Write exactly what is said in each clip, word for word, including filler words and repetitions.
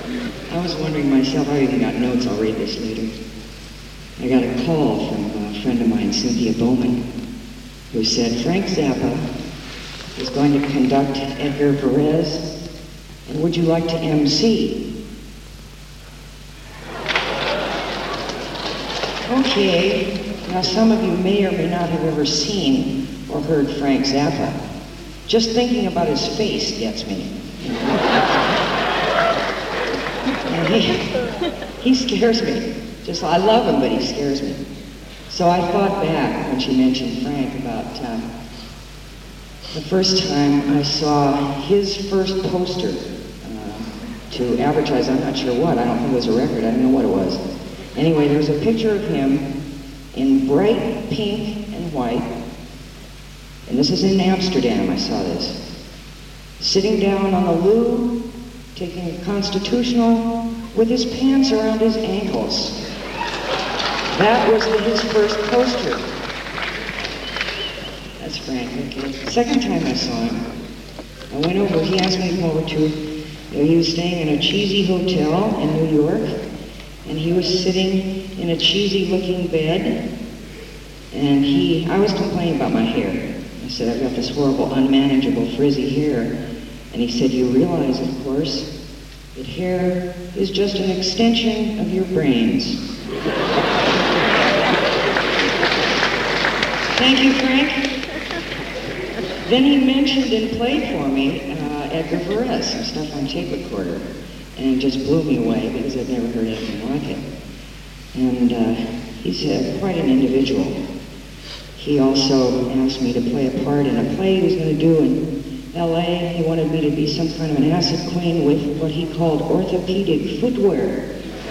I was wondering myself, I even got notes, I'll read this later. I got a call from a friend of mine, Cynthia Bowman, who said Frank Zappa is going to conduct Edgar Varese, and would you like to M C? Okay, now some of you may or may not have ever seen or heard Frank Zappa. Just thinking about his face gets me. And he, he scares me. Just, I love him, but he scares me. So I thought back when she mentioned Frank about uh, the first time I saw his first poster uh, to advertise, I'm not sure what, I don't think it was a record, I don't know what it was. Anyway, there was a picture of him in bright pink and white, and this is in Amsterdam, I saw this, sitting down on the loo, taking a constitutional with his pants around his ankles. That was his first poster. That's Frank, okay. The second time I saw him, I went over, he asked me to come over to, you know, he was staying in a cheesy hotel in New York, and he was sitting in a cheesy looking bed, and he, I was complaining about my hair. I said, I've got this horrible, unmanageable, frizzy hair. And he said, you realize, of course, that hair is just an extension of your brains. Thank you, Frank. Then he mentioned and played for me uh, Edgar Varese, some stuff on tape recorder, and it just blew me away because I'd never heard anything like it. And uh, he's uh, quite an individual. He also asked me to play a part in a play he was going to do in L A. He wanted me to be some kind of an acid queen with what he called orthopedic footwear.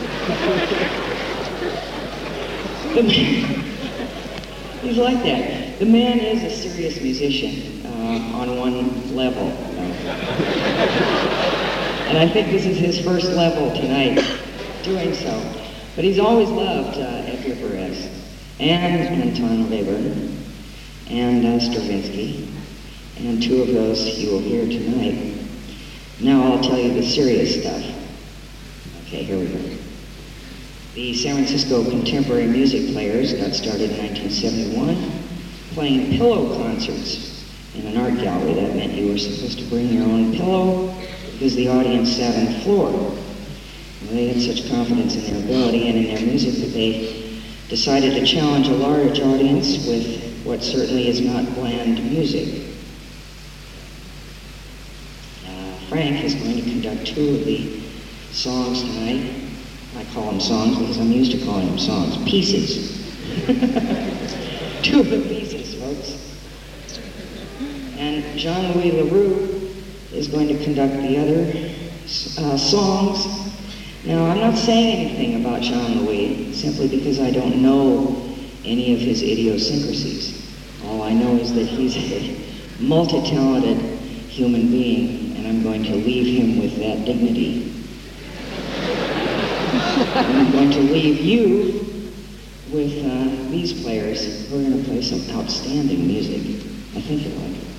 The man, he's like that. The man is a serious musician uh, on one level. And I think this is his first level tonight, doing so. But he's always loved uh, Edgar Varese, and Anton Weber, and uh, Stravinsky, and two of those you will hear tonight. Now I'll tell you the serious stuff. Okay, here we go. The San Francisco Contemporary Music Players got started in nineteen seventy-one, playing pillow concerts in an art gallery. That meant you were supposed to bring your own pillow because the audience sat on the floor. Well, they had such confidence in their ability and in their music that they decided to challenge a large audience with what certainly is not bland music. Uh, Frank is going to conduct two of the songs tonight. I call them songs because I'm used to calling them songs. Pieces. Two of the pieces, folks. And Jean-Louis LaRue is going to conduct the other uh, songs. Now, I'm not saying anything about Jean-Louis simply because I don't know any of his idiosyncrasies. All I know is that he's a multi-talented human being, and I'm going to leave him with that dignity. I'm going to leave you with uh, these players who are going to play some outstanding music. I think you'll like it.